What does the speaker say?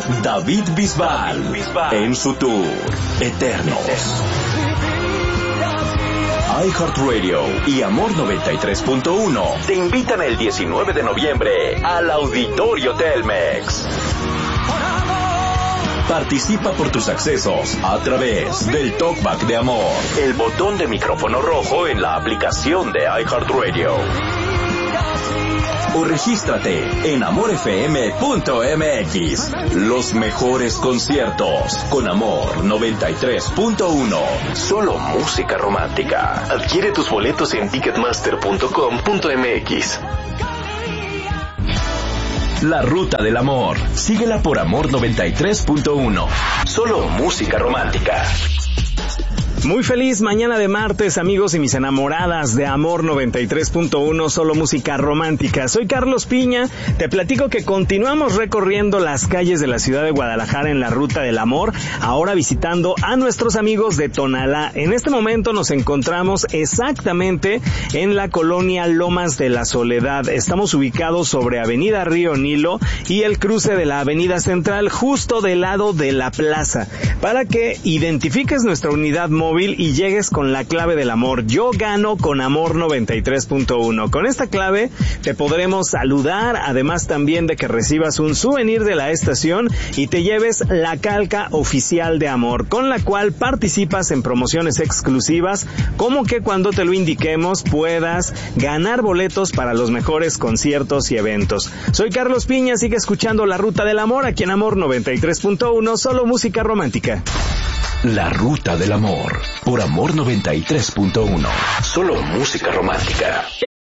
David Bisbal en su tour Eternos. iHeartRadio y Amor 93.1 te invitan el 19 de noviembre al Auditorio Telmex. Participa por tus accesos a través del Talkback de Amor, el botón de micrófono rojo en la aplicación de iHeartRadio. O regístrate en amorfm.mx. Los mejores conciertos con Amor 93.1. Solo música romántica. Adquiere tus boletos en ticketmaster.com.mx. La Ruta del Amor. Síguela por Amor 93.1. Solo música romántica. Muy feliz mañana de martes, amigos y mis enamoradas de Amor 93.1, solo música romántica. Soy Carlos Piña, te platico que continuamos recorriendo las calles de la ciudad de Guadalajara en la Ruta del Amor, ahora visitando a nuestros amigos de Tonalá. En este momento nos encontramos exactamente en la colonia Lomas de la Soledad. Estamos ubicados sobre Avenida Río Nilo y el cruce de la Avenida Central, justo del lado de la plaza, para que identifiques nuestra unidad móvil y llegues con la clave del amor. Yo gano con Amor 93.1. Con esta clave te podremos saludar, además también de que recibas un souvenir de la estación y te lleves la calca oficial de Amor, con la cual participas en promociones exclusivas, como que cuando te lo indiquemos puedas ganar boletos para los mejores conciertos y eventos. Soy Carlos Piña, sigue escuchando La Ruta del Amor aquí en Amor 93.1, solo música romántica. La Ruta del Amor, por Amor 93.1. Solo música romántica.